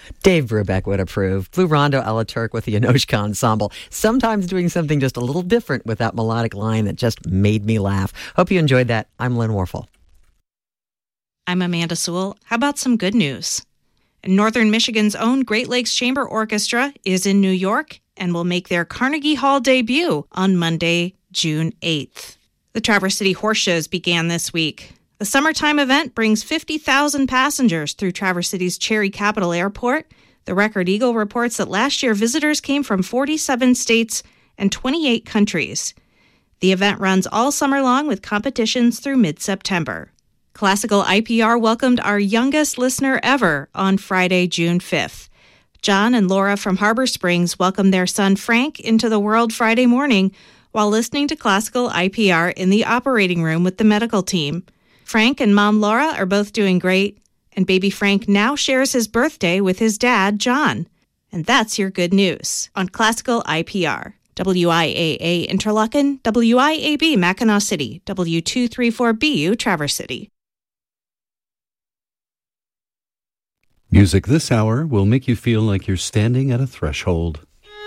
Dave Brubeck would approve. Blue Rondo a la Turk with the Anoshka Ensemble. Sometimes doing something just a little different with that melodic line that just made me laugh. Hope you enjoyed that. I'm Lynn Warfel. I'm Amanda Sewell. How about some good news? Northern Michigan's own Great Lakes Chamber Orchestra is in New York and will make their Carnegie Hall debut on Monday, June 8th. The Traverse City Horse Shows began this week. The summertime event brings 50,000 passengers through Traverse City's Cherry Capital Airport. The Record Eagle reports that last year visitors came from 47 states and 28 countries. The event runs all summer long with competitions through mid-September. Classical IPR welcomed our youngest listener ever on Friday, June 5th. John and Laura from Harbor Springs welcomed their son Frank into the world Friday morning while listening to classical IPR in the operating room with the medical team. Frank and Mom Laura are both doing great, and baby Frank now shares his birthday with his dad, John. And that's your good news on Classical IPR. WIAA Interlochen, WIAB Mackinac City, W234BU Traverse City. Music this hour will make you feel like you're standing at a threshold.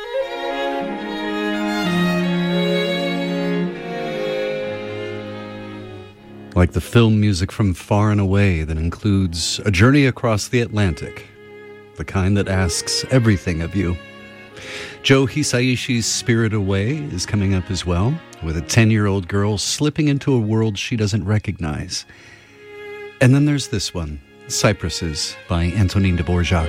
Like the film music from Far and Away that includes a journey across the Atlantic, the kind that asks everything of you. Joe Hisaishi's Spirit Away is coming up as well, with a 10-year-old girl slipping into a world she doesn't recognize. And then there's this one, Cypresses by Antonin Dvorak.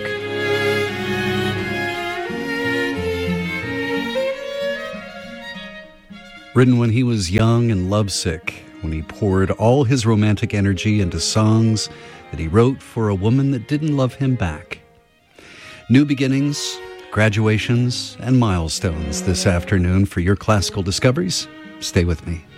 Written when he was young and lovesick, when he poured all his romantic energy into songs that he wrote for a woman that didn't love him back. New beginnings, graduations, and milestones this afternoon for your classical discoveries. Stay with me.